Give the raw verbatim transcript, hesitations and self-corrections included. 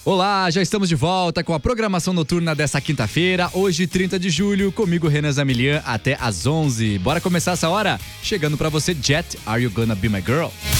Olá, já estamos de volta com a programação noturna dessa quinta-feira, hoje trinta de julho, comigo Renan Zamilian até às onze. Bora começar essa hora? Chegando pra você, Jet, Are You Gonna Be My Girl?